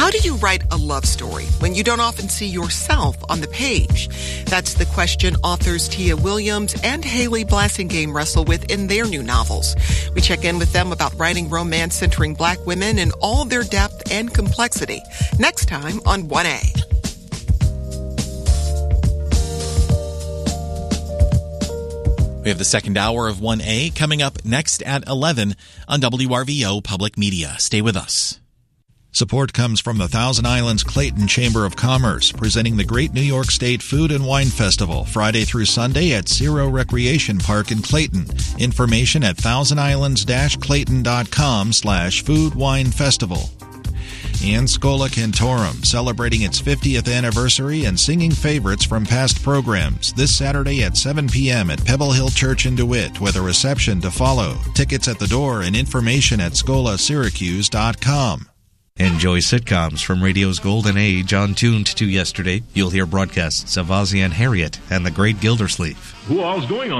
How do you write a love story when you don't often see yourself on the page? That's the question authors Tia Williams and Haley Blassingame wrestle with in their new novels. We check in with them about writing romance centering Black women in all their depth and complexity. Next time on 1A. We have the second hour of 1A coming up next at 11 on WRVO Public Media. Stay with us. Support comes from the Thousand Islands Clayton Chamber of Commerce, presenting the Great New York State Food and Wine Festival, Friday through Sunday at Zero Recreation Park in Clayton. Information at thousandislands-clayton.com/Food Wine Festival. And Schola Cantorum, celebrating its 50th anniversary and singing favorites from past programs, this Saturday at 7 p.m. at Pebble Hill Church in DeWitt, with a reception to follow. Tickets at the door and information at scholasyracuse.com. Enjoy sitcoms from radio's golden age on Tuned to Yesterday. You'll hear broadcasts of Ozzie and Harriet and The Great Gildersleeve. Who all's going on?